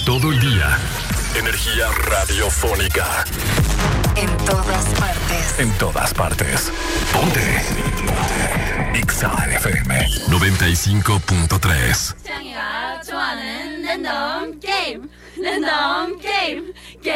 todo el día. Energía radiofónica. En todas partes. En todas partes. Ponte. Exa FM 95.3. 창이가 좋아하는 랜덤 게임.